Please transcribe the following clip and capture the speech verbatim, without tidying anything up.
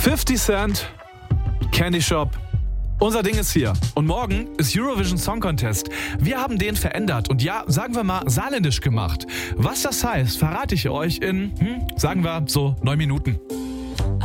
fifty Cent, Candy Shop. Unser Ding ist hier. Und morgen ist Eurovision Song Contest. Wir haben den verändert und ja, sagen wir mal, saarländisch gemacht. Was das heißt, verrate ich euch in, hm, sagen wir, so neun Minuten.